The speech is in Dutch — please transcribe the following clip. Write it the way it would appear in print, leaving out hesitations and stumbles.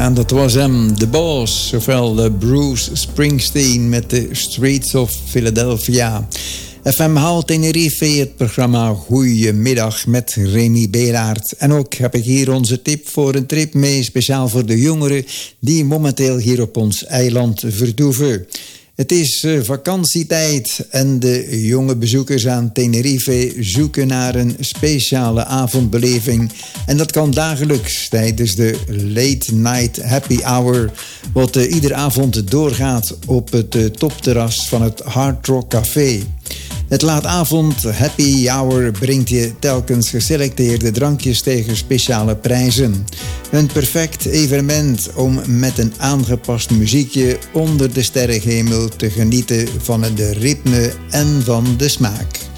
Ja, dat was hem, The Boss, ofwel Bruce Springsteen met de Streets of Philadelphia. FM Haal Tenerife, het programma Goeiemiddag met Remy Belaert. En ook heb ik hier onze tip voor een trip mee, speciaal voor de jongeren die momenteel hier op ons eiland vertoeven. Het is vakantietijd en de jonge bezoekers aan Tenerife zoeken naar een speciale avondbeleving. En dat kan dagelijks tijdens de Late Night Happy Hour, wat iedere avond doorgaat op het topterras van het Hard Rock Café. Het laatavond Happy Hour brengt je telkens geselecteerde drankjes tegen speciale prijzen. Een perfect evenement om met een aangepast muziekje onder de sterrenhemel te genieten van het ritme en van de smaak.